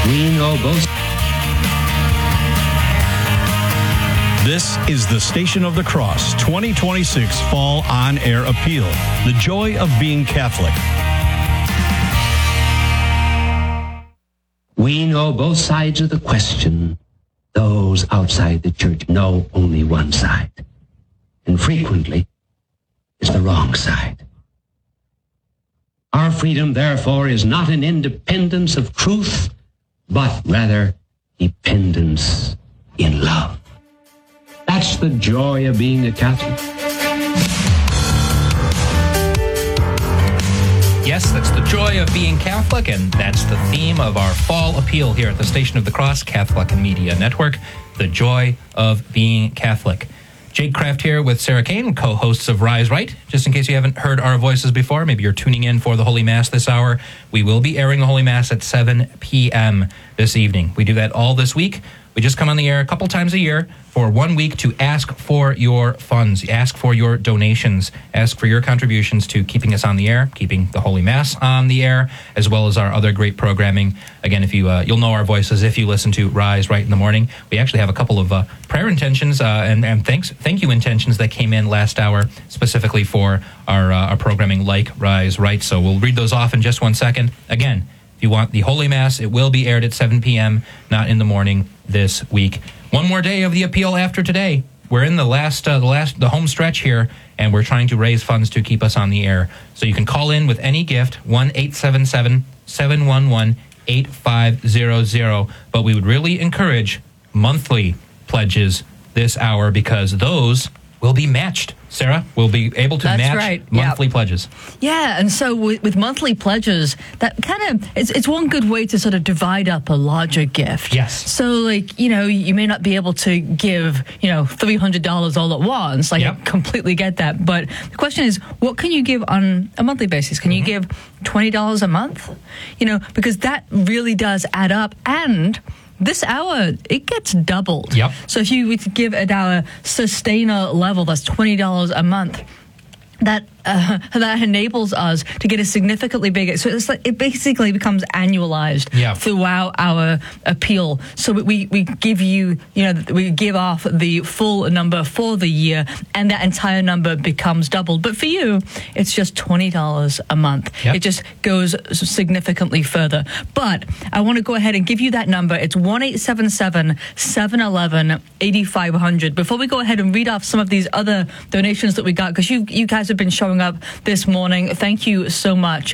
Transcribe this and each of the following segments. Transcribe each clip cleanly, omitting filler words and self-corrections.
We know both. This is the Station of the Cross 2026 Fall On-Air Appeal. The joy of being Catholic. We know both sides of the question. Those outside the church know only one side. And frequently, it's the wrong side. Our freedom, therefore, is not an independence of truth, but rather dependence in love. That's the joy of being a Catholic. Yes, that's the joy of being Catholic, and that's the theme of our fall appeal here at the Station of the Cross Catholic Media Network, the joy of being Catholic. Jake Kraft here with Sarah Kane, co-hosts of Rise Right. Just in case you haven't heard our voices before, maybe you're tuning in for the Holy Mass this hour. We will be airing the Holy Mass at 7 p.m. this evening. We do that all this week. We just come on the air a couple times a year for 1 week to ask for your funds, ask for your donations, ask for your contributions to keeping us on the air, keeping the Holy Mass on the air, as well as our other great programming. Again, if you'll know our voices if you listen to Rise Right in the morning. We actually have a couple of prayer intentions and thank you intentions that came in last hour specifically for our programming like Rise Right. So we'll read those off in just 1 second. Again, if you want the Holy Mass, it will be aired at 7 p.m., not in the morning this week. One more day of the appeal after today. We're in the home stretch here, and we're trying to raise funds to keep us on the air. So you can call in with any gift, 1-877-711-8500. But we would really encourage monthly pledges this hour because those will be matched. Sarah, we'll be able to match monthly pledges. Yeah, and so with monthly pledges, that kind of, it's one good way to sort of divide up a larger gift. Yes. So, like, you may not be able to give, $300 all at once. I completely get that. But the question is, what can you give on a monthly basis? Can you give $20 a month? Because that really does add up. And this hour, it gets doubled. Yep. So if you would give at our sustainer level, that's $20 a month, that enables us to get a significantly bigger. So it's like it basically becomes annualized throughout our appeal. So we give you, we give off the full number for the year, and that entire number becomes doubled. But for you, it's just $20 a month. Yep. It just goes significantly further. But I want to go ahead and give you that number. It's 1-877-711-8500. Before we go ahead and read off some of these other donations that we got, because you guys have been showing up this morning. Thank you so much.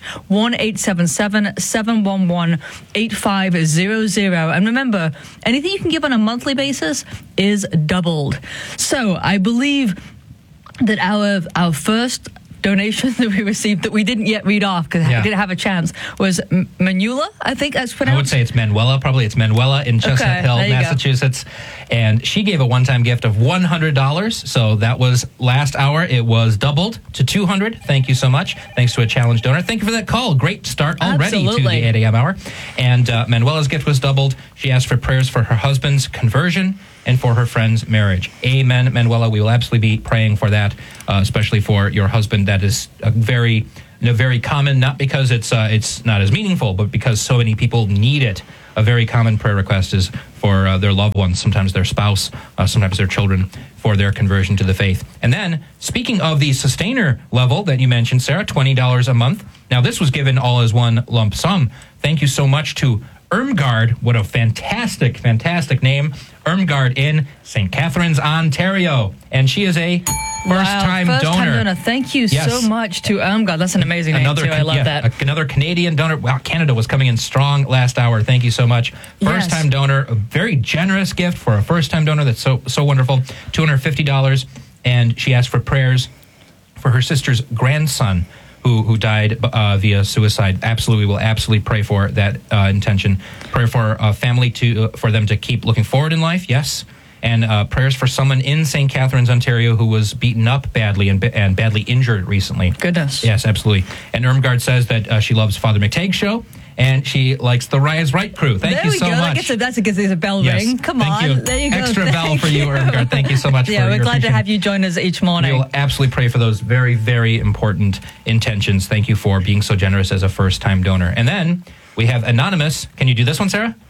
1-877-711-8500. And remember, anything you can give on a monthly basis is doubled. So I believe that our first donation that we received that we didn't yet read off because we didn't have a chance was Manuela, I think that's pronounced. I would say it's Manuela. Probably it's Manuela in Chestnut Hill, Massachusetts. And she gave a one-time gift of $100. So that was last hour. It was doubled to $200. Thank you so much. Thanks to a challenge donor. Thank you for that call. Great start already to the 8 a.m. hour. And Manuela's gift was doubled. She asked for prayers for her husband's conversion and for her friend's marriage. Amen, Manuela. We will absolutely be praying for that, especially for your husband. That is very common, not because it's not as meaningful, but because so many people need it. A very common prayer request is for their loved ones, sometimes their spouse, sometimes their children, for their conversion to the faith. And then, speaking of the sustainer level that you mentioned, Sarah, $20 a month. Now, this was given all as one lump sum. Thank you so much to Irmgard. What a fantastic, fantastic name. Irmgard in St. Catharines, Ontario. And she is a first-time donor. Thank you so much to Irmgard. That's an amazing name, too. I love that. Another Canadian donor. Wow, Canada was coming in strong last hour. Thank you so much. First-time donor. A very generous gift for a first-time donor. That's so wonderful. $250. And she asked for prayers for her sister's grandson, who died via suicide. Absolutely, we'll absolutely pray for that intention. Pray for a family for them to keep looking forward in life, yes. And prayers for someone in St. Catharines, Ontario, who was beaten up badly and badly injured recently. Goodness. Yes, absolutely. And Irmgard says that she loves Father McTague's show, and she likes the Rise Right crew. Thank you so much. That's because there's a bell ring. Come on. You. There you go. Extra bell for you, Irmgard. Thank you so much. We're glad to have you join us each morning. We will absolutely pray for those very, very important intentions. Thank you for being so generous as a first-time donor. And then we have Anonymous. Can you do this one, Sarah?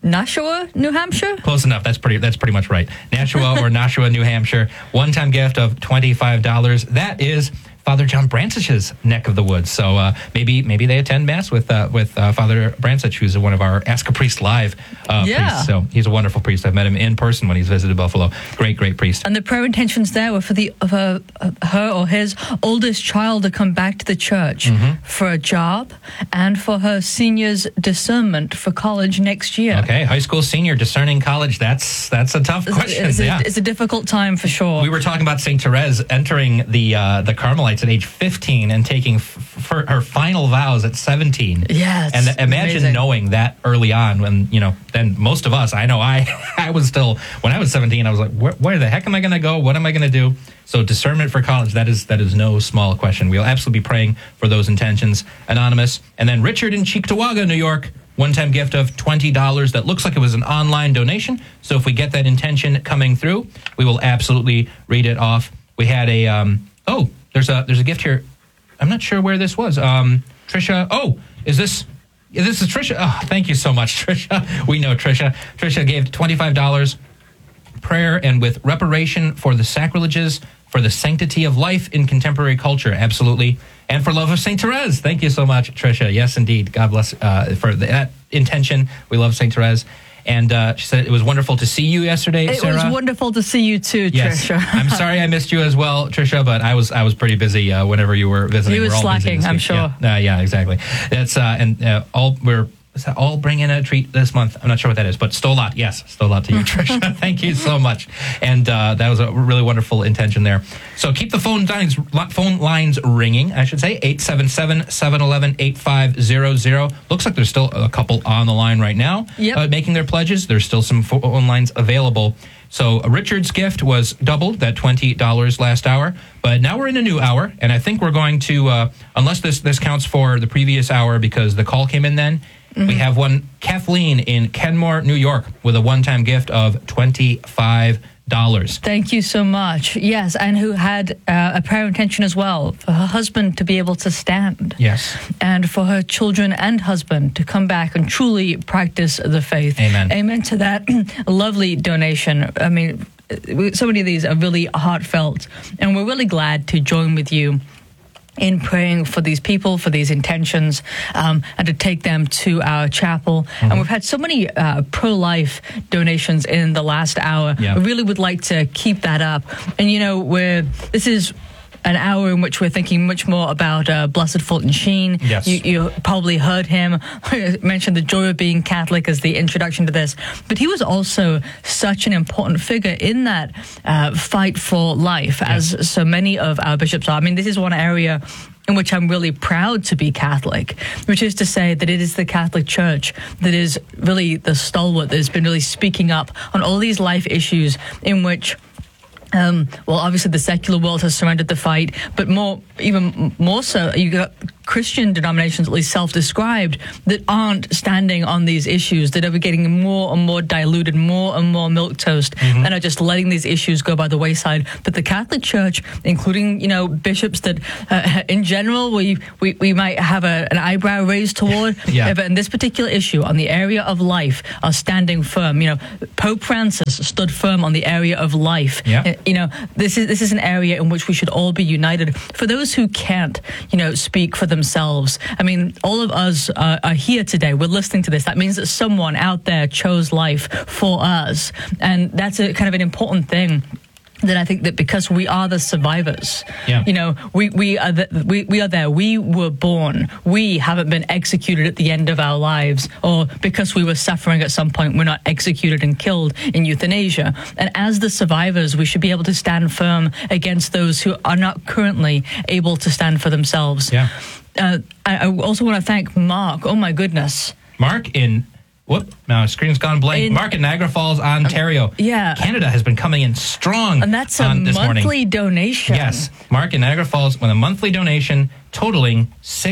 Nashua, New Hampshire? Close enough. That's pretty much right. Nashua or Nashua, New Hampshire. One-time gift of $25. That is Father John Brancich's neck of the woods. So maybe they attend Mass with Father Brancich, who's one of our Ask a Priest Live priests. So he's a wonderful priest. I've met him in person when he's visited Buffalo. Great priest. And the prayer intentions there were for her or his oldest child to come back to the church for a job and for her senior's discernment for college next year. Okay, high school senior discerning college. That's a tough question. It's a difficult time for sure. We were talking about St. Therese entering the Carmelites at age 15 and taking her final vows at 17. Yeah, and imagine amazing. Knowing that early on when, then most of us, I know I was still, when I was 17, I was like, where the heck am I going to go? What am I going to do? So discernment for college, that is no small question. We'll absolutely be praying for those intentions. Anonymous. And then Richard in Cheektowaga, New York, one-time gift of $20. That looks like it was an online donation. So if we get that intention coming through, we will absolutely read it off. We had there's a gift here. I'm not sure where this was. Trisha. Oh, is this? This is Trisha. Oh, thank you so much, Trisha. We know Trisha. Trisha gave $25. Prayer and with reparation for the sacrileges, for the sanctity of life in contemporary culture. Absolutely. And for love of St. Therese. Thank you so much, Trisha. Yes, indeed. God bless for that intention. We love St. Therese. And she said it was wonderful to see you yesterday, Sarah. It was wonderful to see you too, yes. Trisha. I'm sorry I missed you as well, Trisha, but I was pretty busy whenever you were visiting. You were slacking, I'm sure. Yeah, exactly. That's all bring in a treat this month. I'm not sure what that is, but Stolat. Yes, Stolat to you, Trisha. Thank you so much. And that was a really wonderful intention there. So keep the phone lines ringing, I should say, 877-711-8500. Looks like there's still a couple on the line right now making their pledges. There's still some phone lines available. So Richard's gift was doubled, that $20 last hour. But now we're in a new hour, and I think we're going to, unless this counts for the previous hour because the call came in then, we have one, Kathleen in Kenmore, New York, with a one-time gift of $25. Thank you so much. Yes, and who had a prayer intention as well for her husband to be able to stand. Yes. And for her children and husband to come back and truly practice the faith. Amen. Amen to that lovely donation. I mean, so many of these are really heartfelt, and we're really glad to join with you in praying for these people, for these intentions, and to take them to our chapel. And we've had so many pro-life donations in the last hour. Yeah. We really would like to keep that up. And, this is an hour in which we're thinking much more about Blessed Fulton Sheen. Yes. You probably heard him mention the joy of being Catholic as the introduction to this. But he was also such an important figure in that fight for life, as so many of our bishops are. I mean, this is one area in which I'm really proud to be Catholic, which is to say that it is the Catholic Church that is really the stalwart that has been really speaking up on all these life issues in which obviously the secular world has surrendered the fight, but even more so, you got Christian denominations, at least self-described, that aren't standing on these issues, that are getting more and more diluted, more and more milquetoast, and are just letting these issues go by the wayside. But the Catholic Church, including, bishops that in general we might have an eyebrow raised toward, but in this particular issue, on the area of life, are standing firm. Pope Francis stood firm on the area of life. Yeah. This is an area in which we should all be united. For those who can't, speak for themselves, I mean, all of us are here today. We're listening to this. That means that someone out there chose life for us, and that's a kind of an important thing. That I think that because we are the survivors, we are there. We were born. We haven't been executed at the end of our lives, or because we were suffering at some point, we're not executed and killed in euthanasia. And as the survivors, we should be able to stand firm against those who are not currently able to stand for themselves. Yeah. I also want to thank Mark. Oh my goodness, Mark in. Now screen's gone blank. Mark in Niagara Falls, Ontario. Canada has been coming in strong. And that's a monthly donation. Yes. Mark in Niagara Falls with a monthly donation totaling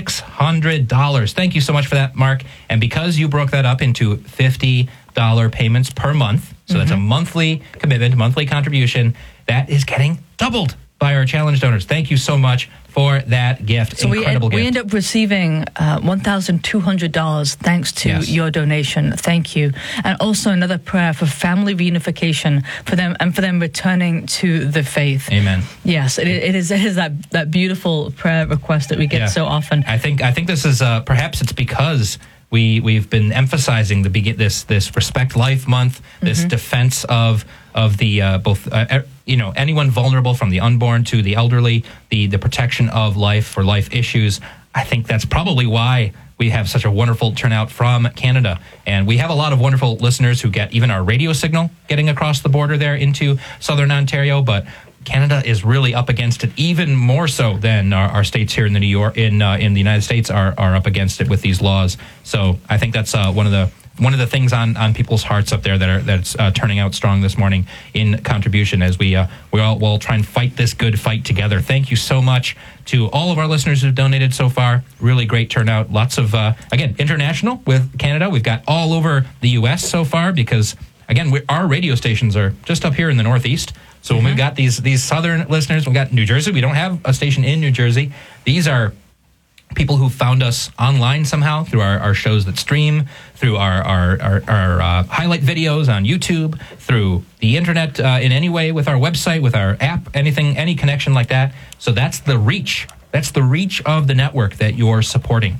$600. Thank you so much for that, Mark. And because you broke that up into $50 payments per month, so that's a monthly commitment, monthly contribution, that is getting doubled by our challenge donors. Thank you so much for that gift. So Incredible gift. we end up receiving $1,200 thanks to your donation. Thank you. And also another prayer for family reunification for them and for them returning to the faith. Amen. Yes, it is that beautiful prayer request that we get so often. I think this is perhaps it's because we've been emphasizing this Respect Life Month, this defense of the both anyone vulnerable from the unborn to the elderly, the protection of life for life issues. I think that's probably why we have such a wonderful turnout from Canada. And we have a lot of wonderful listeners who get even our radio signal getting across the border there into southern Ontario, but Canada is really up against it, even more so than our states here in the United States are up against it with these laws. So I think that's one of the things on people's hearts up there that's turning out strong this morning in contribution as we all try and fight this good fight together. Thank you so much to all of our listeners who've donated so far. Really great turnout. Lots of again, international with Canada. We've got all over the U.S. so far because again, our radio stations are just up here in the Northeast. So when we've got these southern listeners, we've got New Jersey. We don't have a station in New Jersey. These are people who found us online somehow through our shows that stream, through our highlight videos on YouTube, through the internet in any way, with our website, with our app, any connection like that. So that's the reach. That's the reach of the network that you're supporting.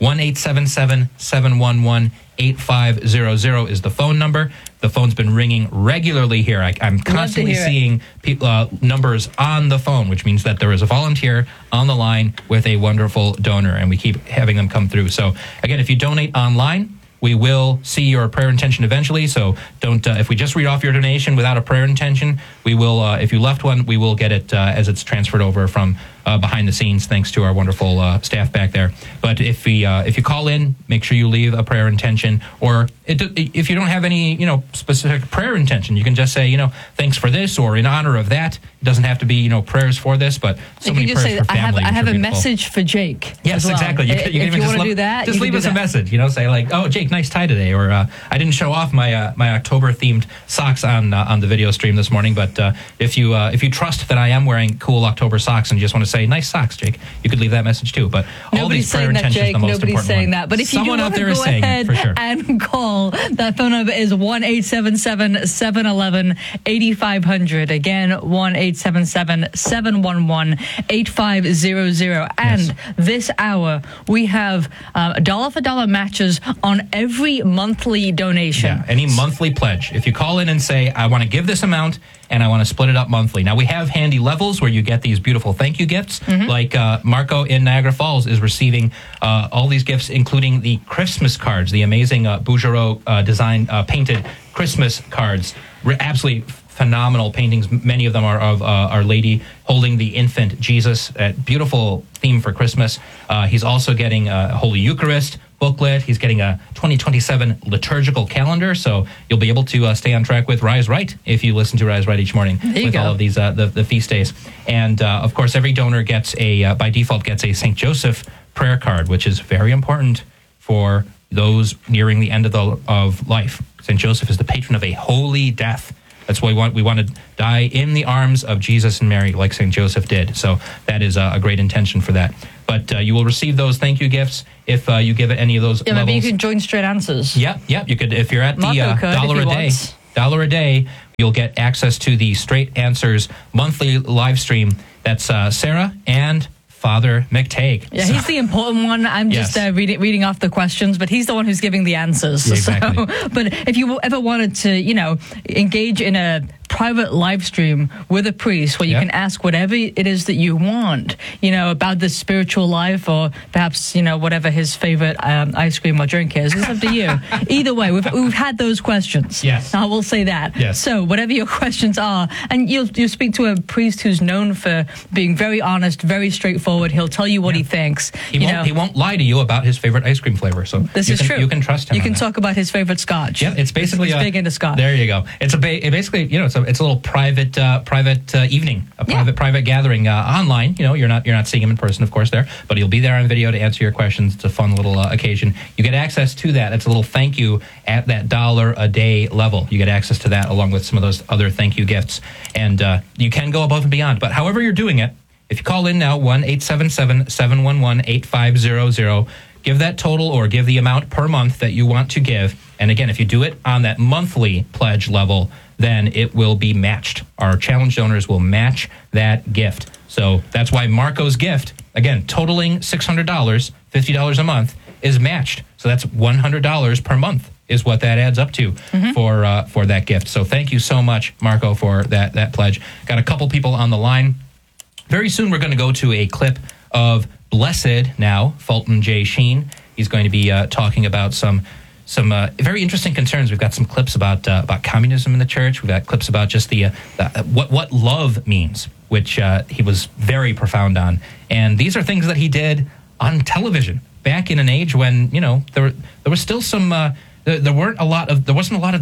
1-877-711-8500 is the phone number. The phone's been ringing regularly here. I'm constantly seeing numbers on the phone, which means that there is a volunteer on the line with a wonderful donor, and we keep having them come through. So, again, if you donate online, we will see your prayer intention eventually. So don't, if we just read off your donation without a prayer intention, we will, if you left one, we will get it as it's transferred over from behind the scenes, thanks to our wonderful staff back there. But if you call in, make sure you leave a prayer intention, or if you don't have any, specific prayer intention, you can just say, thanks for this, or in honor of that. It doesn't have to be, prayers for this, but so many prayers for family. I have a message for Jake. Yes, well. exactly. You can even just do that, just leave us a message. Say like, "Oh, Jake, nice tie today," or "I didn't show off my my October themed socks on the video stream this morning." But if you trust that I am wearing cool October socks and you just want to say nice socks, Jake, you could leave that message too. But all these prayer intentions, the most important one. Nobody's saying that. But if someone you out there go is saying ahead it, for sure. and call, that phone number is 1-877-711-8500. Again, 1-877-711-8500. And this hour, we have dollar for dollar matches on every monthly donation. Yeah, any monthly pledge. If you call in and say, I want to give this amount and I want to split it up monthly. Now, we have handy levels where you get these beautiful thank you gifts. Like Marco in Niagara Falls is receiving all these gifts, including the Christmas cards, the amazing Bouguereau design painted Christmas cards. Absolutely phenomenal paintings. Many of them are of Our Lady holding the infant Jesus. Beautiful theme for Christmas. He's also getting a Holy Eucharist booklet. He's getting a 2027 liturgical calendar, so you'll be able to stay on track with Rise Right if you listen to Rise Right each morning with all of these the feast days. And of course, every donor gets by default gets a St. Joseph prayer card, which is very important for those nearing the end of life. St. Joseph is the patron of a holy death. That's why we want to die in the arms of Jesus and Mary, like St. Joseph did. So that is a great intention for that. But you will receive those thank you gifts if you give it any of those levels. Maybe you can join Straight Answers. Yep. You could, if you're at the $1 a day, you'll get access to the Straight Answers monthly live stream. That's Sarah and Father McTague. Yeah, he's the important one. I'm just reading off the questions, but he's the one who's giving the answers. Yeah, exactly. So, but if you ever wanted to, engage in a private live stream with a priest where you can ask whatever it is that you want, about the spiritual life, or perhaps, whatever his favorite ice cream or drink is. It's up to you. Either way, we've had those questions. Yes. I will say that. Yes. So whatever your questions are, and you'll speak to a priest who's known for being very honest, very straightforward. He'll tell you what he thinks. He won't lie to you about his favorite ice cream flavor. So this is true. You can trust him. You can talk about his favorite scotch. Yeah, it's basically he's big into scotch. There you go. It's basically, it's it's a little private evening, private gathering online. You're not seeing him in person, of course, there, but he'll be there on video to answer your questions. It's a fun little occasion. You get access to that. It's a little thank you at that $1 a day level. You get access to that along with some of those other thank you gifts, and you can go above and beyond. But however you're doing it, if you call in now, 1-877-711-8500, give that total or give the amount per month that you want to give. And again, if you do it on that monthly pledge level, then it will be matched. Our challenge donors will match that gift. So that's why Marco's gift, again, totaling $600, $50 a month, is matched. So that's $100 per month is what that adds up to for that gift. So thank you so much, Marco, for that pledge. Got a couple people on the line. Very soon we're going to go to a clip of Blessed now, Fulton J. Sheen. He's going to be talking about some very interesting concerns. We've got some clips about communism in the church. We've got clips about just the what love means, which he was very profound on. And these are things that he did on television back in an age when there was still some there wasn't a lot of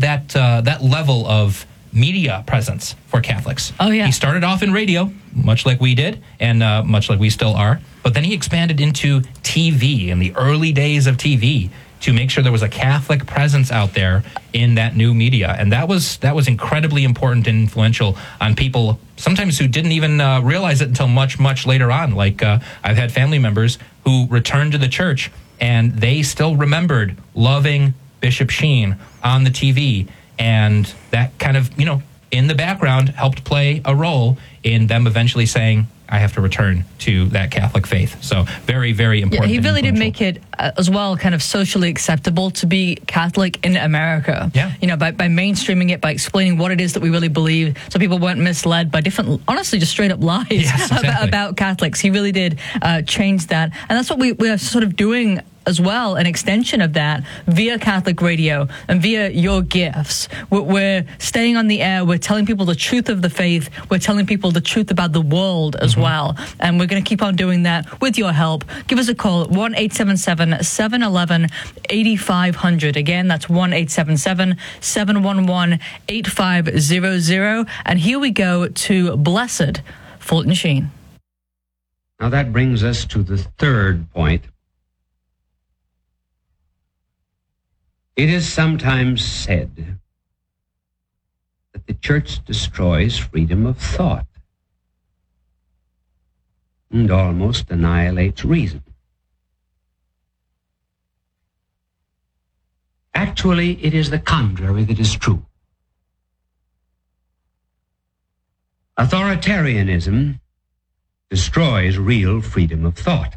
that level of media presence for Catholics. Oh yeah, he started off in radio, much like we did, and much like we still are. But then he expanded into TV in the early days of TV to make sure there was a Catholic presence out there in that new media. And that was incredibly important and influential on people sometimes who didn't even realize it until much, much later on. Like I've had family members who returned to the church and they still remembered loving Bishop Sheen on the TV. And that kind of, in the background helped play a role in them eventually saying, I have to return to that Catholic faith. So very, very important. Yeah, he really did make it as well kind of socially acceptable to be Catholic in America. Yeah. By mainstreaming it, by explaining what it is that we really believe, so people weren't misled by different, honestly, just straight up lies about Catholics. He really did change that. And that's what we are sort of doing as well, an extension of that via Catholic radio and via your gifts. We're staying on the air. We're telling people the truth of the faith. We're telling people the truth about the world as well. And we're going to keep on doing that with your help. Give us a call at 1-877-711-8500. Again, that's 1-877-711-8500. And here we go to Blessed Fulton Sheen. Now that brings us to the third point. It is sometimes said that the church destroys freedom of thought and almost annihilates reason. Actually, it is the contrary that is true. Authoritarianism destroys real freedom of thought.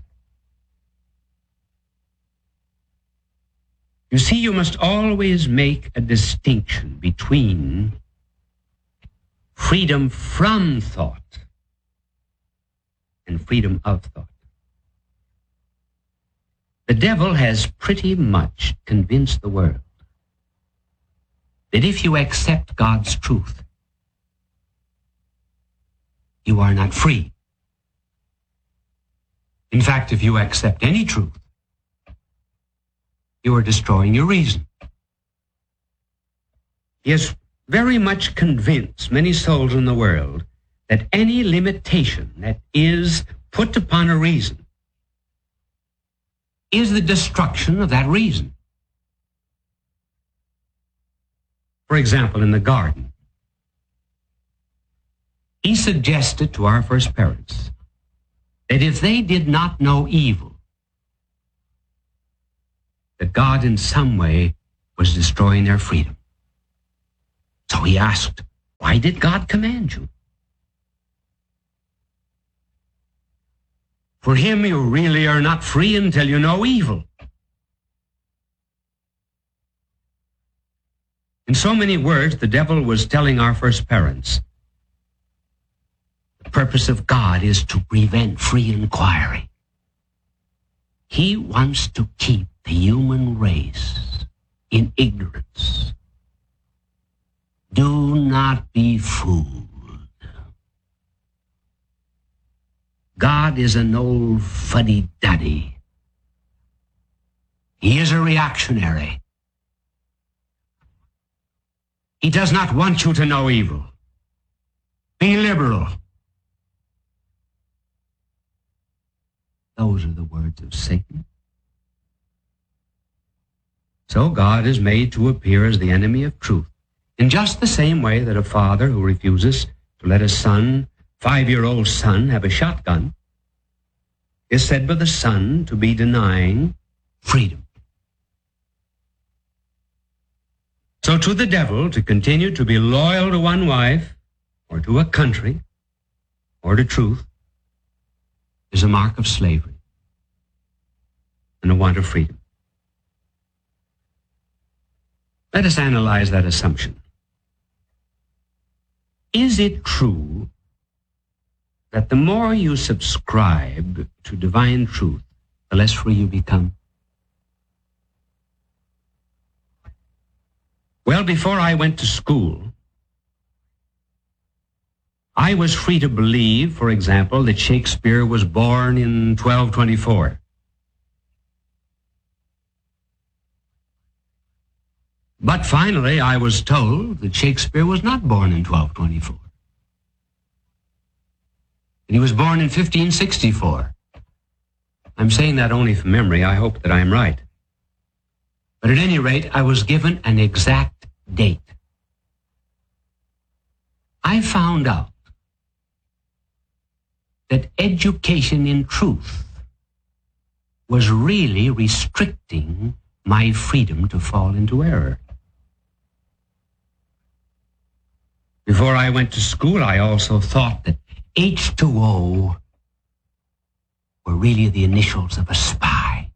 You see, you must always make a distinction between freedom from thought and freedom of thought. The devil has pretty much convinced the world that if you accept God's truth, you are not free. In fact, if you accept any truth, you are destroying your reason. He has very much convinced many souls in the world that any limitation that is put upon a reason is the destruction of that reason. For example, in the garden, he suggested to our first parents that if they did not know evil, that God in some way was destroying their freedom. So he asked, why did God command you? For him, you really are not free until you know evil. In so many words, the devil was telling our first parents, the purpose of God is to prevent free inquiry. He wants to keep the human race in ignorance. Do not be fooled. God is an old fuddy-duddy. He is a reactionary. He does not want you to know evil. Be liberal. Those are the words of Satan. So God is made to appear as the enemy of truth, in just the same way that a father who refuses to let his son, 5-year-old son, have a shotgun is said by the son to be denying freedom. So to the devil, to continue to be loyal to one wife or to a country or to truth is a mark of slavery and a want of freedom. Let us analyze that assumption. Is it true that the more you subscribe to divine truth, the less free you become? Well, before I went to school, I was free to believe, for example, that Shakespeare was born in 1224. But finally, I was told that Shakespeare was not born in 1224. He was born in 1564. I'm saying that only from memory. I hope that I'm right. But at any rate, I was given an exact date. I found out that education in truth was really restricting my freedom to fall into error. Before I went to school, I also thought that H2O were really the initials of a spy.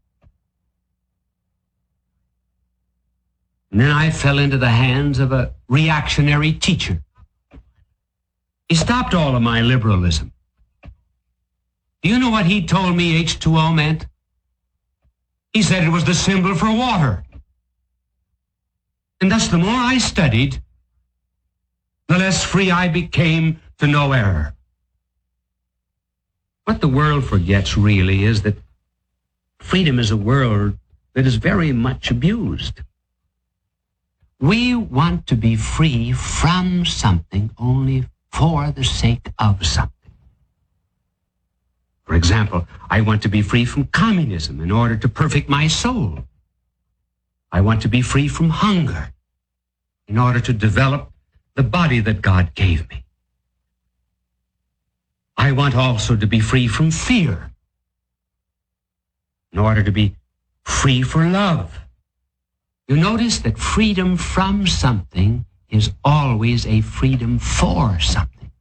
And then I fell into the hands of a reactionary teacher. He stopped all of my liberalism. Do you know what he told me H2O meant? He said it was the symbol for water. And thus, the more I studied, the less free I became to know error. What the world forgets really is that freedom is a word that is very much abused. We want to be free from something only for the sake of something. For example, I want to be free from communism in order to perfect my soul. I want to be free from hunger in order to develop the body that God gave me. I want also to be free from fear in order to be free for love. You notice that freedom from something is always a freedom for something.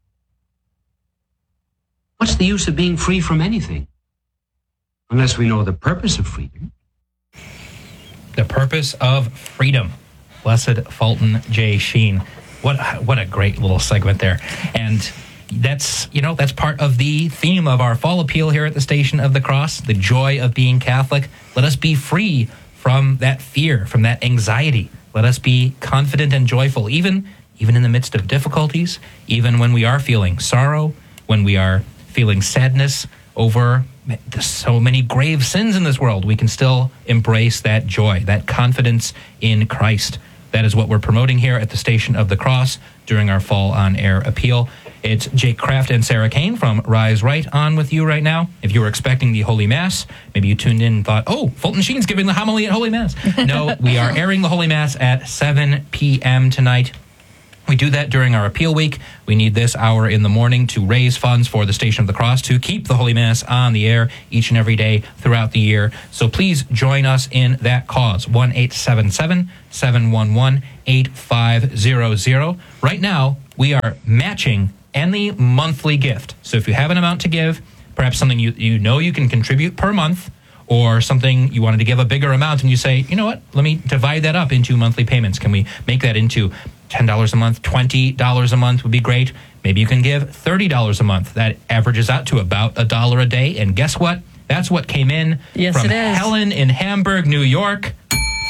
What's the use of being free from anything unless we know the purpose of freedom? The purpose of freedom. Blessed Fulton J. Sheen. What a great little segment there. And that's part of the theme of our fall appeal here at the Station of the Cross, the joy of being Catholic. Let us be free from that fear, from that anxiety. Let us be confident and joyful, even in the midst of difficulties, even when we are feeling sorrow, when we are feeling sadness over so many grave sins in this world. We can still embrace that joy, that confidence in Christ. That is what we're promoting here at the Station of the Cross during our Fall on Air appeal. It's Jake Kraft and Sarah Kane from Rise Right on with you right now. If you were expecting the Holy Mass, maybe you tuned in and thought, oh, Fulton Sheen's giving the homily at Holy Mass. No, we are airing the Holy Mass at 7 p.m. tonight. We do that during our appeal week. We need this hour in the morning to raise funds for the Station of the Cross to keep the Holy Mass on the air each and every day throughout the year. So please join us in that cause. 1-877-711-8500. Right now, we are matching any monthly gift. So if you have an amount to give, perhaps something you know you can contribute per month, or something you wanted to give a bigger amount and you say, you know what, let me divide that up into monthly payments. Can we make that into $10 a month, $20 a month would be great. Maybe you can give $30 a month. That averages out to about $1 a day. And guess what? That's what came in from Helen in Hamburg, New York.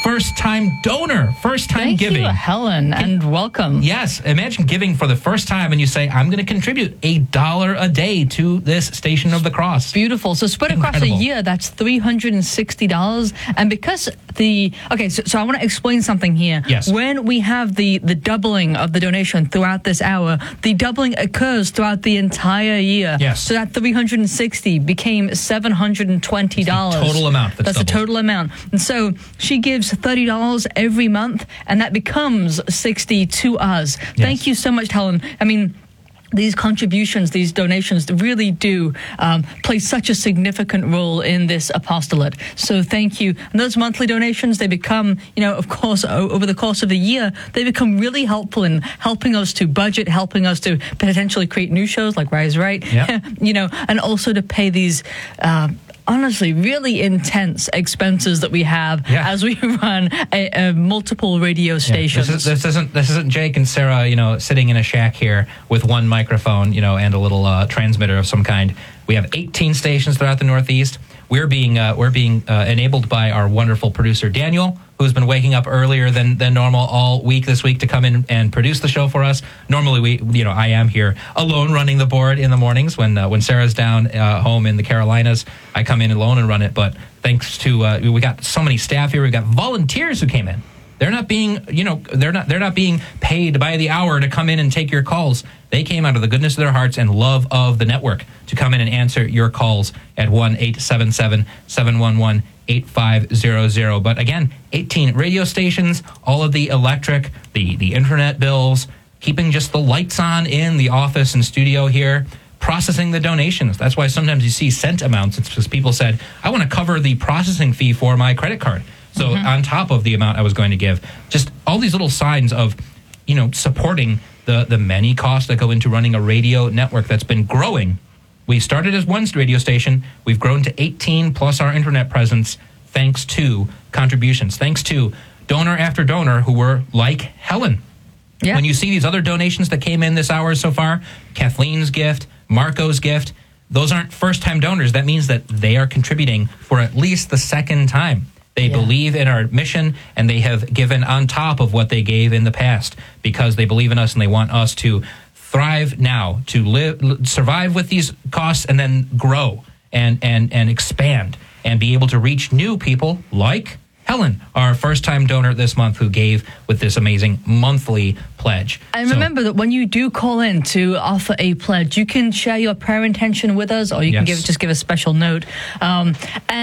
first-time donor, first-time giving. Thank you, Helen, and welcome. Yes, imagine giving for the first time and you say, I'm going to contribute $1 a day to this Station of the Cross. Beautiful. So spread across a year, that's $360. And because so I want to explain something here. Yes. When we have the doubling of the donation throughout this hour, the doubling occurs throughout the entire year. Yes. So that 360 became $720. Total amount. That's the total amount. And so she gives $30 every month, and that becomes $60 to us. Yes. Thank you so much, Helen. I mean, these contributions, these donations really do play such a significant role in this apostolate. So thank you. And those monthly donations, they become, of course, over the course of the year, they become really helpful in helping us to budget, helping us to potentially create new shows like Rise Right, yep. And also to pay these honestly, really intense expenses that we have as we run multiple radio stations. This isn't Jake and Sarah, sitting in a shack here with one microphone, and a little transmitter of some kind. We have 18 stations throughout the Northeast. We're being enabled by our wonderful producer Daniel, who's been waking up earlier than normal all week this week to come in and produce the show for us. Normally, I am here alone running the board in the mornings when Sarah's down home in the Carolinas. I come in alone and run it. But thanks to we got so many staff here. We got volunteers who came in. They're not being they're not being paid by the hour to come in and take your calls. They came out of the goodness of their hearts and love of the network to come in and answer your calls at 1-877-711-8500. But again, 18 radio stations, all of the electric, the internet bills, keeping just the lights on in the office and studio here, processing the donations. That's why sometimes you see cent amounts. It's because people said, I want to cover the processing fee for my credit card. So on top of the amount I was going to give, just all these little signs of, supporting the many costs that go into running a radio network that's been growing. We started as one radio station. We've grown to 18 plus our internet presence thanks to contributions, thanks to donor after donor who were like Helen. Yeah. When you see these other donations that came in this hour so far, Kathleen's gift, Marco's gift, those aren't first-time donors. That means that they are contributing for at least the second time. They believe in our mission, and they have given on top of what they gave in the past because they believe in us and they want us to thrive now, to survive with these costs, and then grow and expand and be able to reach new people like Helen, our first-time donor this month, who gave with this amazing monthly pledge. And remember that when you do call in to offer a pledge, you can share your prayer intention with us, or you can just give a special note. And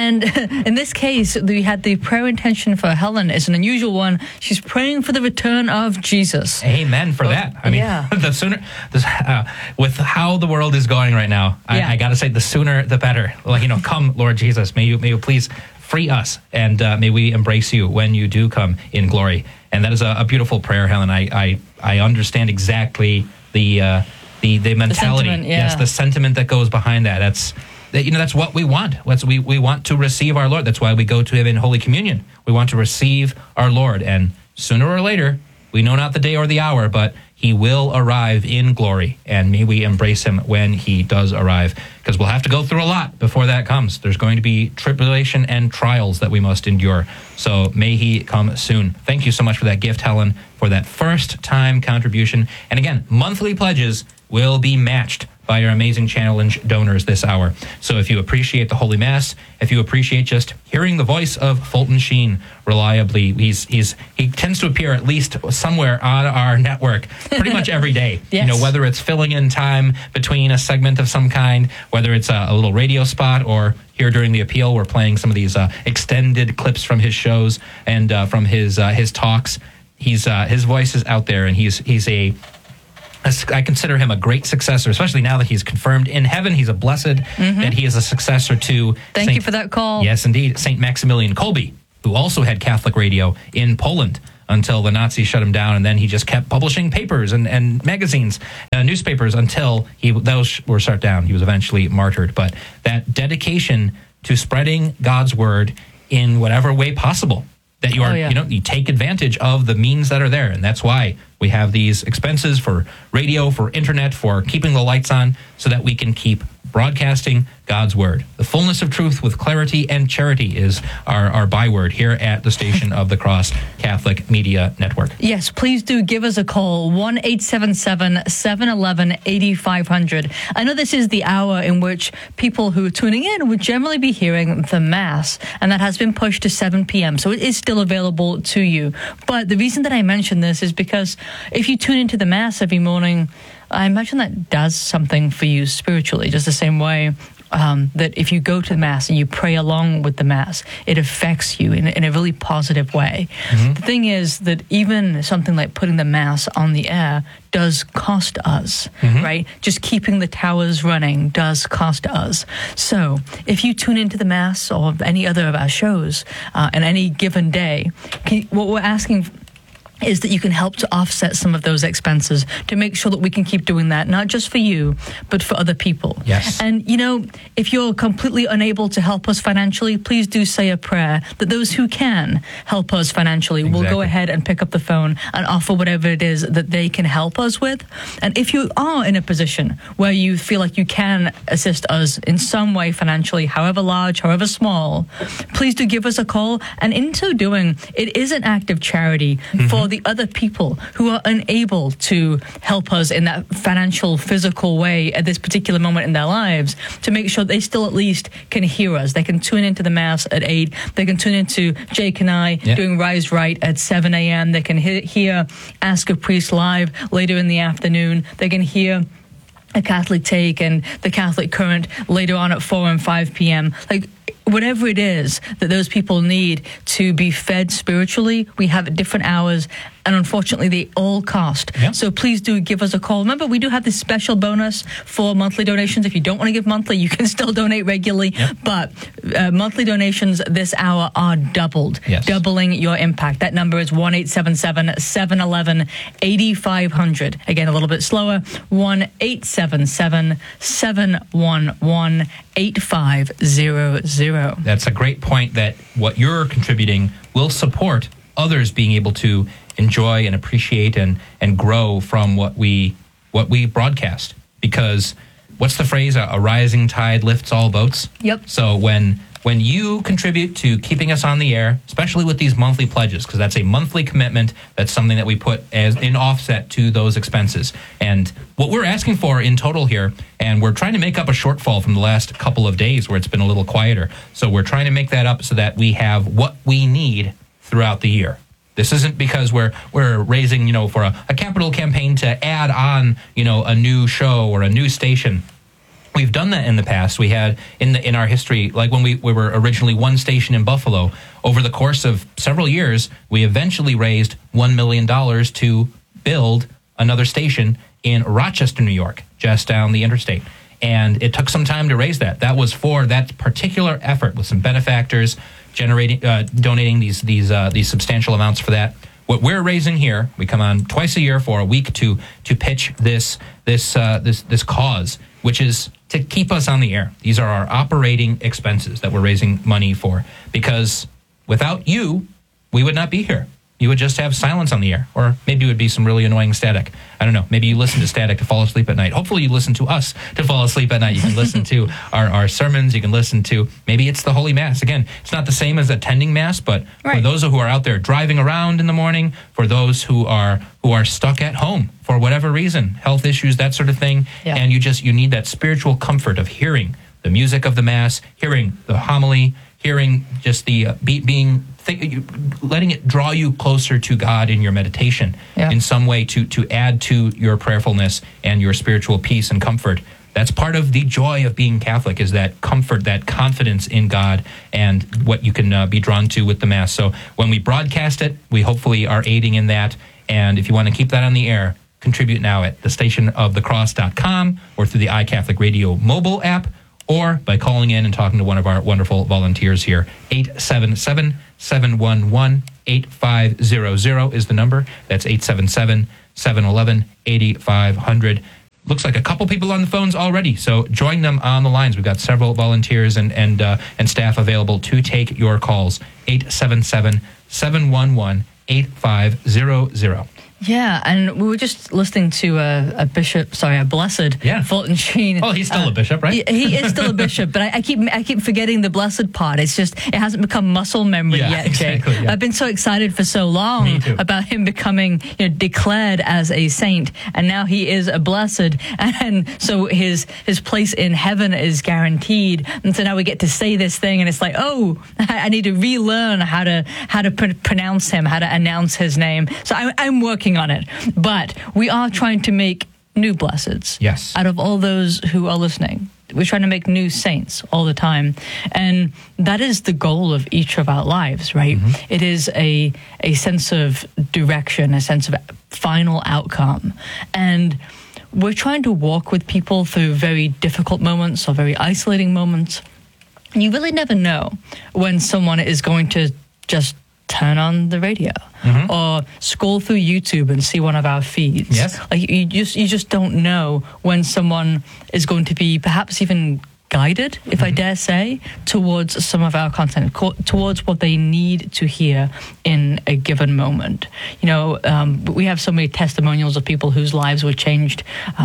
in this case, we had the prayer intention for Helen. It's an unusual one. She's praying for the return of Jesus. Amen for that. I mean, the sooner, with how the world is going right now, I got to say, the sooner the better. Come, Lord Jesus, may you please free us, and may we embrace you when you do come in glory. And that is a beautiful prayer, Helen. I understand exactly the mentality, the sentiment that goes behind that. That's what we want. We want to receive our Lord. That's why we go to Him in Holy Communion. We want to receive our Lord, and sooner or later, we know not the day or the hour, but He will arrive in glory, and may we embrace Him when He does arrive, because we'll have to go through a lot before that comes. There's going to be tribulation and trials that we must endure, so may He come soon. Thank you so much for that gift, Helen, for that first-time contribution. And again, monthly pledges will be matched by our amazing challenge donors this hour. So if you appreciate the Holy Mass, if you appreciate just hearing the voice of Fulton Sheen reliably, he tends to appear at least somewhere on our network pretty much every day. Yes. Whether it's filling in time between a segment of some kind, whether it's a little radio spot, or here during the appeal, we're playing some of these extended clips from his shows and from his talks. His voice is out there, and I consider him a great successor, especially now that he's confirmed in heaven. He's a blessed, that he is a successor to... Thank you for that call. Yes, indeed. St. Maximilian Kolbe, who also had Catholic radio in Poland until the Nazis shut him down, and then he just kept publishing papers and magazines, newspapers, until those were shut down. He was eventually martyred. But that dedication to spreading God's word in whatever way possible, that you are, you take advantage of the means that are there. And that's why we have these expenses for radio, for internet, for keeping the lights on, so that we can keep broadcasting God's Word. The fullness of truth with clarity and charity is our byword here at the Station of the Cross Catholic Media Network. Yes, please do give us a call, 1-877-711-8500. I know this is the hour in which people who are tuning in would generally be hearing the Mass, and that has been pushed to 7 p.m., so it is still available to you. But the reason that I mention this is because if you tune into the Mass every morning, I imagine that does something for you spiritually, just the same way that if you go to the Mass and you pray along with the Mass, it affects you in a really positive way. Mm-hmm. The thing is that even something like putting the Mass on the air does cost us, right? Just keeping the towers running does cost us. So if you tune into the Mass or any other of our shows on any given day, what we're asking is that you can help to offset some of those expenses to make sure that we can keep doing that, not just for you, but for other people. Yes. And, if you're completely unable to help us financially, please do say a prayer that those who can help us financially will go ahead and pick up the phone and offer whatever it is that they can help us with. And if you are in a position where you feel like you can assist us in some way financially, however large, however small, please do give us a call. And in so doing, it is an act of charity for the other people who are unable to help us in that financial, physical way at this particular moment in their lives, to make sure they still at least can hear us. They can tune into the Mass at 8. They can tune into Jake and I doing Rise Right at 7 a.m. They can hear Ask a Priest live later in the afternoon. They can hear A Catholic Take and The Catholic Current later on at 4 and 5 p.m. Whatever it is that those people need to be fed spiritually, we have at different hours, and unfortunately they all cost. Yep. So please do give us a call. Remember, we do have this special bonus for monthly donations. If you don't want to give monthly, you can still donate regularly. Yep. But monthly donations this hour are doubled, doubling your impact. That number is 1-877-711-8500. Again, a little bit slower, 1-877-711-8500. That's a great point, that what you're contributing will support others being able to enjoy and appreciate and grow from what we broadcast. Because what's the phrase? A rising tide lifts all boats. Yep. So when you contribute to keeping us on the air, especially with these monthly pledges, because that's a monthly commitment, that's something that we put as in offset to those expenses. And what we're asking for in total here, and we're trying to make up a shortfall from the last couple of days where it's been a little quieter. So we're trying to make that up so that we have what we need throughout the year. This isn't because we're raising, for a capital campaign to add on, a new show or a new station. We've done that in the past. We had in our history, like when we were originally one station in Buffalo. Over the course of several years, we eventually raised $1 million to build another station in Rochester, New York, just down the interstate. And it took some time to raise that. That was for that particular effort, with some benefactors donating these substantial amounts for that. What we're raising here, we come on twice a year for a week to pitch this cause, which is to keep us on the air. These are our operating expenses that we're raising money for, because without you, we would not be here. You would just have silence on the air, or maybe it would be some really annoying static. I don't know. Maybe you listen to static to fall asleep at night. Hopefully you listen to us to fall asleep at night. You can listen to our sermons. You can listen to, maybe it's the Holy Mass. Again, it's not the same as attending Mass, but for those who are out there driving around in the morning, for those who are stuck at home for whatever reason, health issues, that sort of thing, and you need that spiritual comfort of hearing the music of the Mass, hearing the homily, hearing just the letting it draw you closer to God in your meditation in some way to add to your prayerfulness and your spiritual peace and comfort. That's part of the joy of being Catholic, is that comfort, that confidence in God, and what you can be drawn to with the Mass. So when we broadcast it, we hopefully are aiding in that. And if you want to keep that on the air, contribute now at thestationofthecross.com or through the iCatholic Radio mobile app, or by calling in and talking to one of our wonderful volunteers here. 877-711-8500 is the number. That's 877-711-8500. Looks like a couple people on the phones already, so join them on the lines. We've got several volunteers and staff available to take your calls. 877-711-8500. Yeah, and we were just listening to a blessed Fulton Sheen. Oh, he's still a bishop, right? He is still a bishop, but I keep forgetting the blessed part. It's just it hasn't become muscle memory yet, exactly, Jake. yeah. I've been so excited for so long about him becoming declared as a saint, and now he is a blessed, and so his place in heaven is guaranteed. And so now we get to say this thing, and it's like, oh, I need to relearn how to pronounce him, how to announce his name. So I'm working on it, but we are trying to make new blesseds. Yes. Out of all those who are listening, we're trying to make new saints all the time, and that is the goal of each of our lives, right? Mm-hmm. It is a sense of direction, a sense of final outcome, and we're trying to walk with people through very difficult moments or very isolating moments. And you really never know when someone is going to just turn on the radio or scroll through YouTube and see one of our feeds. Yes. Like you just don't know when someone is going to be perhaps even guided, if I dare say, towards some of our content, towards what they need to hear in a given moment. We have so many testimonials of people whose lives were changed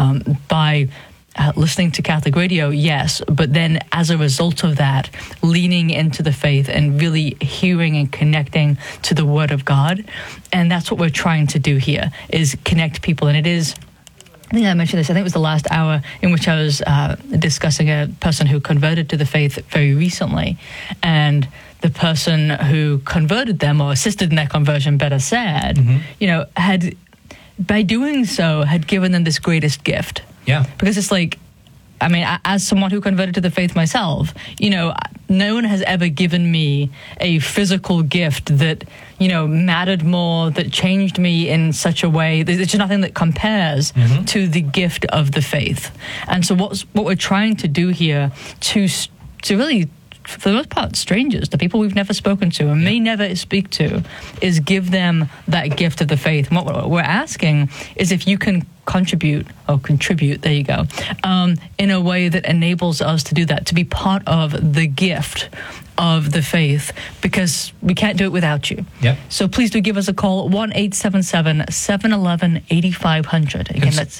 by listening to Catholic radio, yes, but then as a result of that, leaning into the faith and really hearing and connecting to the Word of God. And that's what we're trying to do here, is connect people. And it is, I think I mentioned this, I think it was the last hour in which I was discussing a person who converted to the faith very recently. And the person who converted them, or assisted in their conversion, better said, had, by doing so, had given them this greatest gift. Yeah. Because it's like, I mean, as someone who converted to the faith myself, no one has ever given me a physical gift that, mattered more, that changed me in such a way. There's just nothing that compares to the gift of the faith. And so what we're trying to do here to really, for the most part, strangers, the people we've never spoken to and may never speak to, is give them that gift of the faith. And what we're asking is if you can contribute, there you go, in a way that enables us to do that, to be part of the gift of the faith, because we can't do it without you. Yep. So please do give us a call, 1-877-711-8500. Again, that's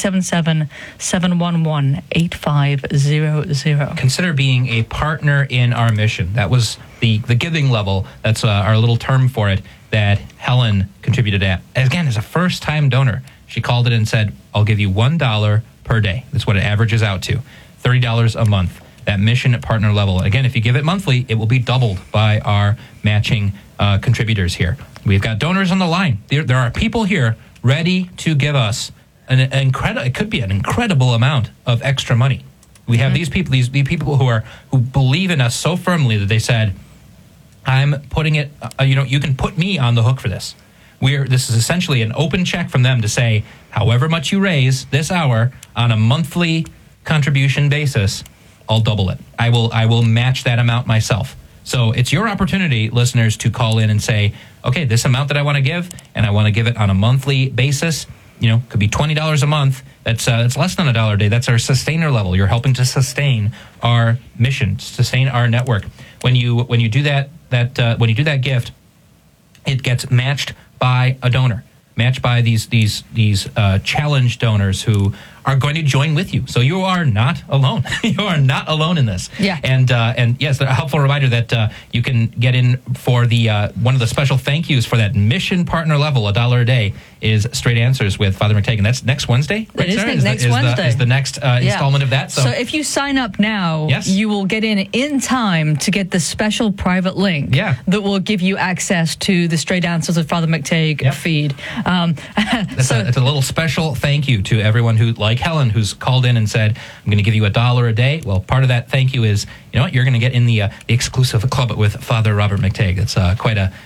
877-711-8500. Consider being a partner in our mission. That was the giving level. That's our little term for it that Helen contributed at. Again, as a first-time donor, she called it and said, I'll give you $1 per day. That's what it averages out to. $30 a month. That mission at partner level. Again, if you give it monthly, it will be doubled by our matching contributors here. We've got donors on the line. There are people here ready to give us an incredible. It could be an incredible amount of extra money. We have these people who believe in us so firmly that they said, "I'm putting it. You can put me on the hook for this." This is essentially an open check from them to say, however much you raise this hour on a monthly contribution basis, I'll double it. I will match that amount myself. So it's your opportunity, listeners, to call in and say, okay, this amount that I want to give, and I want to give it on a monthly basis. Could be $20 a month. That's less than $1 a day. That's our sustainer level. You're helping to sustain our mission, sustain our network. When you do that gift, it gets matched by a donor, matched by these challenge donors who are going to join with you. So you are not alone. You are not alone in this. Yeah. And yes, a helpful reminder that you can get in for the one of the special thank yous for that mission partner level, $1 a day, is Straight Answers with Father McTague. And that's next Wednesday, right, Sarah? Next Wednesday. Is the next installment of that. So if you sign up now, yes, you will get in time to get the special private link that will give you access to the Straight Answers with Father McTague feed. It's a little special thank you to everyone who, like Helen, who's called in and said, I'm going to give you $1 a day. Well, part of that thank you is, you're going to get in the exclusive club with Father Robert McTague. It's quite a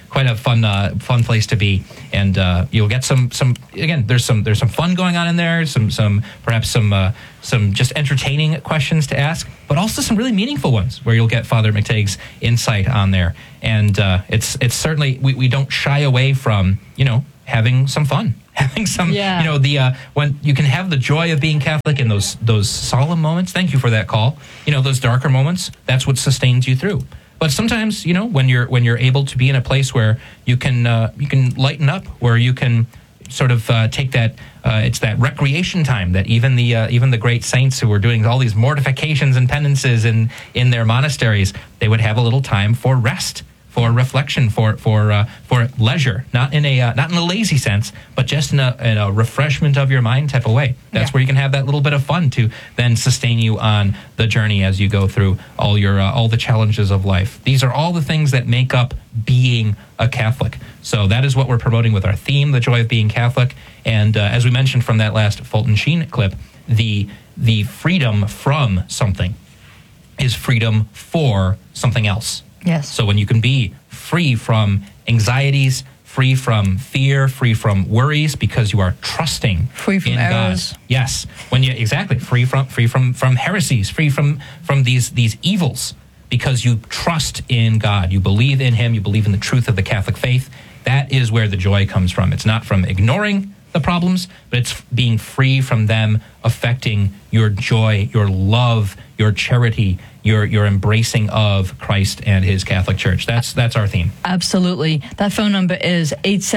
fun place to be, and you'll get some. Again, there's some fun going on in there. Perhaps some just entertaining questions to ask, but also some really meaningful ones where you'll get Father McTague's insight on there. And it's certainly we don't shy away from having some fun. Having some, when you can have the joy of being Catholic in those solemn moments. Thank you for that call. Those darker moments. That's what sustains you through. But sometimes, when you're able to be in a place where you can lighten up, where you can sort of take that. It's that recreation time that even the great saints who were doing all these mortifications and penances in their monasteries, they would have a little time for rest, for reflection, for leisure, not in a lazy sense, but just in a refreshment of your mind type of way. That's where you can have that little bit of fun to then sustain you on the journey as you go through all the challenges of life. These are all the things that make up being a Catholic. So that is what we're promoting with our theme, the joy of being Catholic. And as we mentioned from that last Fulton Sheen clip, the freedom from something is freedom for something else. Yes. So when you can be free from anxieties, free from fear, free from worries, because you are trusting free from in errors. God. Yes. When you free from heresies, free from these evils, because you trust in God. You believe in him, you believe in the truth of the Catholic faith. That is where the joy comes from. It's not from ignoring the problems, but it's being free from them affecting your joy, your love, your charity, your embracing of Christ and his Catholic Church. That's our theme. Absolutely. That phone number is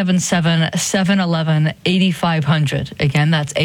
877-711-8500. Again, that's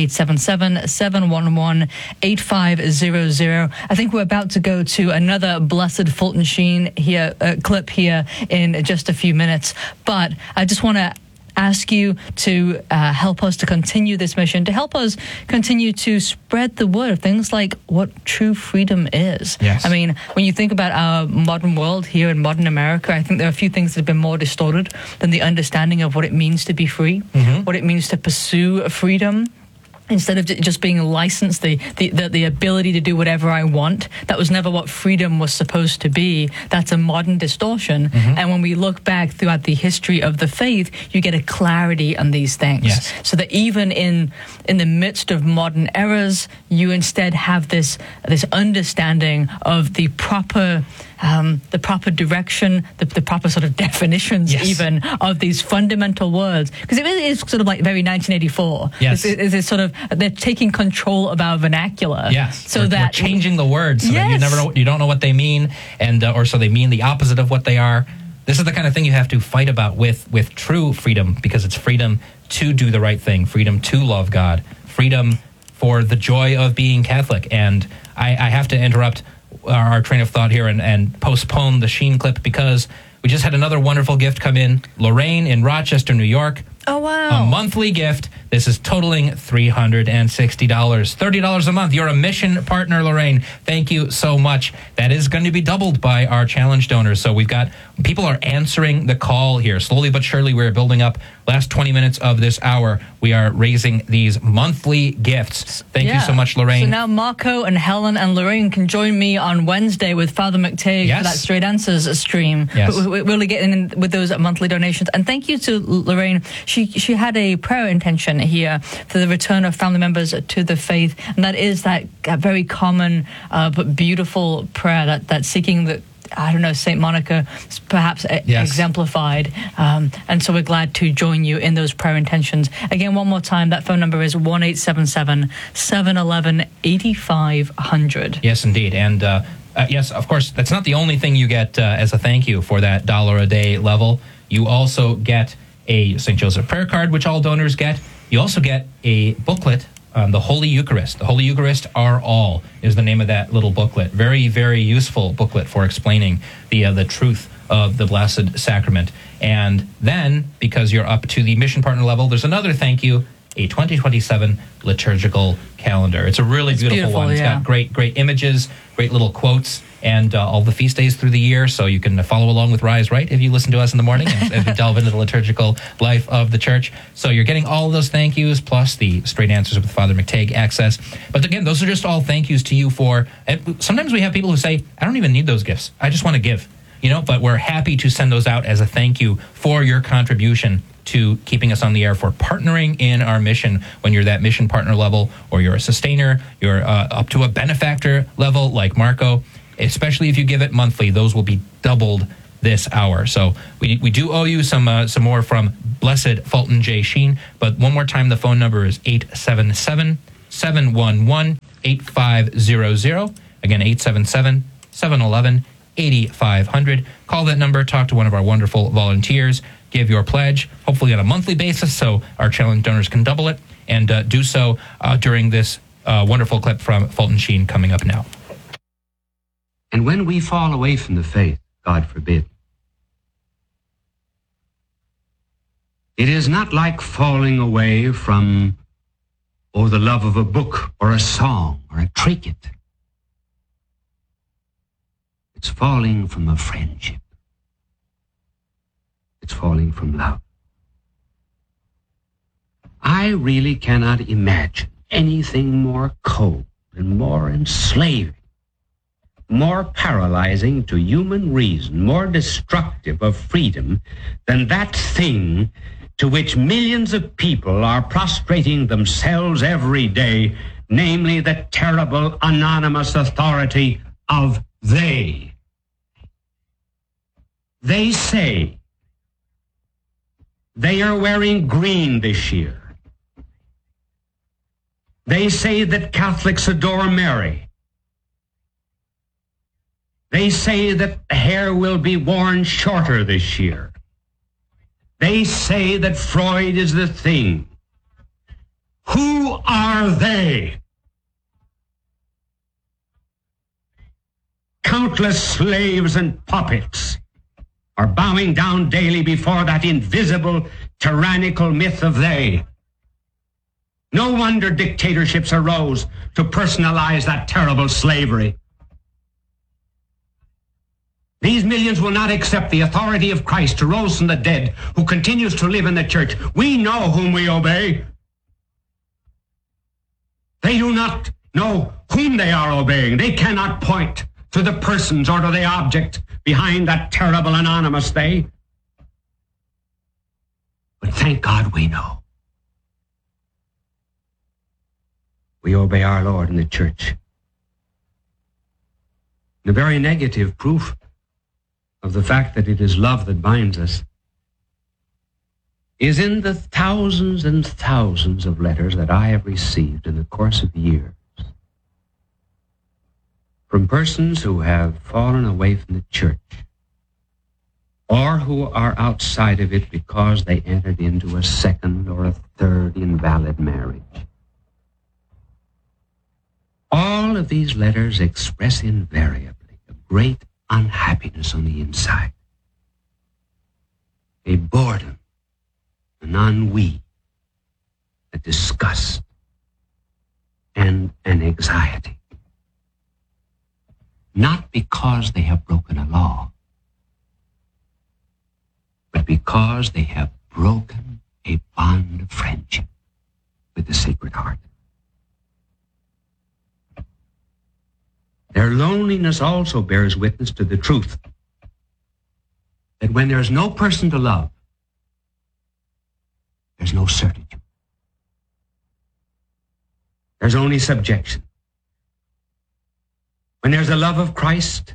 877-711-8500. I think we're about to go to another Blessed Fulton Sheen here clip here in just a few minutes, but I just want to ask you to help us to continue this mission, to help us continue to spread the word of things like what true freedom is. Yes. I mean, when you think about our modern world here in modern America, I think there are a few things that have been more distorted than the understanding of what it means to be free, what it means to pursue freedom. Instead of just being licensed, the ability to do whatever I want, that was never what freedom was supposed to be. That's a modern distortion. And when we look back throughout the history of the faith, you get a clarity on these things. Yes. So that even in the midst of modern errors, you instead have this understanding of the proper direction, the proper sort of definitions, even of these fundamental words, because it really is sort of like very 1984. Yes, it's sort of they're taking control of our vernacular. Yes, so we're changing the words so that you don't know what they mean, and or so they mean the opposite of what they are. This is the kind of thing you have to fight about with true freedom, because it's freedom to do the right thing, freedom to love God, freedom for the joy of being Catholic. And I have to interrupt our train of thought here and postpone the Sheen clip, because we just had another wonderful gift come in. Lorraine in Rochester, New York. Oh, wow. A monthly gift. This is totaling $360. $30 a month. You're a mission partner, Lorraine. Thank you so much. That is going to be doubled by our challenge donors. So people are answering the call here. Slowly but surely, we're building up. Last 20 minutes of this hour, we are raising these monthly gifts. Thank you so much, Lorraine. So now Marco and Helen and Lorraine can join me on Wednesday with Father McTague for that Straight Answers stream. Yes. We're really getting in with those monthly donations. And thank you to Lorraine. She had a prayer intention here for the return of family members to the faith, and that is that very common but beautiful prayer that's seeking the, I don't know, St. Monica perhaps exemplified. And so we're glad to join you in those prayer intentions. Again, one more time, that phone number is 1-877-711-8500. Yes, indeed. And yes, of course, that's not the only thing you get as a thank you for that $1 a day level. You also get a St. Joseph prayer card, which all donors get. You also get a booklet on the Holy Eucharist. The Holy Eucharist Our All is the name of that little booklet. Very, very useful booklet for explaining the truth of the Blessed Sacrament. And then, because you're up to the mission partner level, there's another thank you, a 2027 liturgical calendar. It's a really beautiful one. It's got great images, great little quotes, and all the feast days through the year, so you can follow along with Rise Right if you listen to us in the morning as we delve into the liturgical life of the Church. So you're getting all of those thank yous, plus the Straight Answers with Father McTague access. But again, those are just all thank yous to you for... And sometimes we have people who say, I don't even need those gifts. I just want to give. But we're happy to send those out as a thank you for your contribution to keeping us on the air, for partnering in our mission. When you're that mission partner level, or you're a sustainer, you're up to a benefactor level like Marco, especially if you give it monthly, those will be doubled this hour. So we do owe you some more from Blessed Fulton J. Sheen. But one more time, the phone number is 877-711-8500. Again, 877-711-8500. Call that number, talk to one of our wonderful volunteers. give your pledge, hopefully on a monthly basis, so our challenge donors can double it, and do so during this wonderful clip from Fulton Sheen coming up now. And when we fall away from the faith, God forbid, it is not like falling away from, the love of a book or a song or a trinket. It's falling from a friendship. It's falling from love. I really cannot imagine anything more cold and more enslaving, more paralyzing to human reason, more destructive of freedom than that thing to which millions of people are prostrating themselves every day, namely the terrible anonymous authority of they. They say they are wearing green this year. They say that Catholics adore Mary. They say that the hair will be worn shorter this year. They say that Freud is the thing. Who are they? Countless slaves and puppets are bowing down daily before that invisible, tyrannical myth of they. No wonder dictatorships arose to personalize that terrible slavery. These millions will not accept the authority of Christ who rose from the dead, who continues to live in the church. We know whom we obey. They do not know whom they are obeying. They cannot point to the persons or to the object behind that terrible anonymous they. But thank God we know. We obey our Lord in the church. The very negative proof of the fact that it is love that binds us is in the thousands and thousands of letters that I have received in the course of years from persons who have fallen away from the church or who are outside of it because they entered into a second or a third invalid marriage. All of these letters express invariably a great unhappiness on the inside, a boredom, an ennui, a disgust, and an anxiety. Not because they have broken a law, but because they have broken a bond of friendship with the Sacred Heart. Their loneliness also bears witness to the truth that when there's no person to love, there's no certitude. There's only subjection. When there's a love of Christ,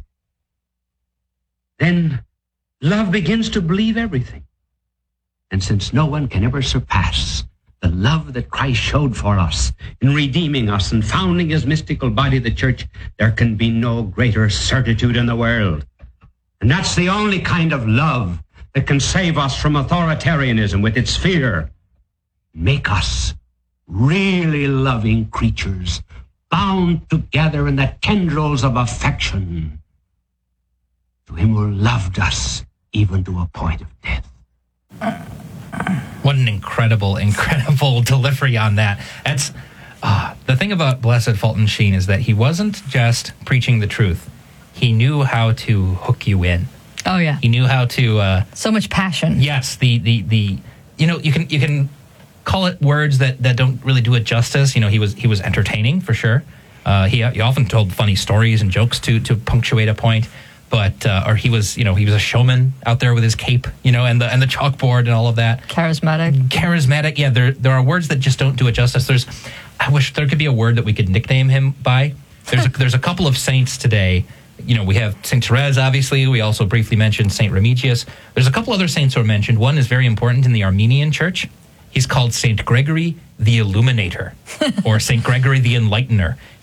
then love begins to believe everything. And since no one can ever surpass the love that Christ showed for us in redeeming us and founding his mystical body, the church, there can be no greater certitude in the world. And that's the only kind of love that can save us from authoritarianism with its fear. Make us really loving creatures, bound together in the tendrils of affection to him who loved us even to a point of death. What an incredible delivery on that. That's the thing about Blessed Fulton Sheen is that he wasn't just preaching the truth. He knew how to hook you in. Oh yeah. He knew how to so much passion. Yes, the you know, you can call it words that don't really do it justice. You know, he was entertaining for sure. He often told funny stories and jokes to punctuate a point. But or he was a showman out there with his cape, and the chalkboard and all of that. Charismatic. Yeah, there are words that just don't do it justice. I wish there could be a word that we could nickname him by. There's a couple of saints today. We have Saint Therese, obviously. We also briefly mentioned Saint Remigius. There's a couple other saints who are mentioned. One is very important in the Armenian Church. He's called Saint Gregory the Illuminator, or Saint Gregory the Enlightener.